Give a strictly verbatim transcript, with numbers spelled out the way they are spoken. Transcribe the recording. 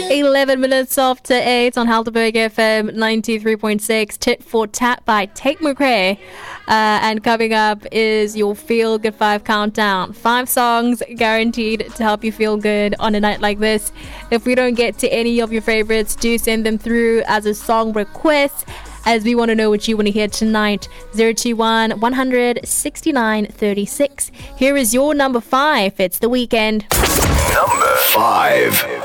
eleven minutes after eight on Helderberg F M ninety-three point six. Tit for Tat by Tate McRae. Uh, and coming up is your Feel Good five countdown. Five songs guaranteed to help you feel good on a night like this. If we don't get to any of your favorites, do send them through as a song request, as we want to know what you want to hear tonight. zero two one, one hundred, sixty-nine thirty-six. Here is your number five. It's The Weeknd. Number five.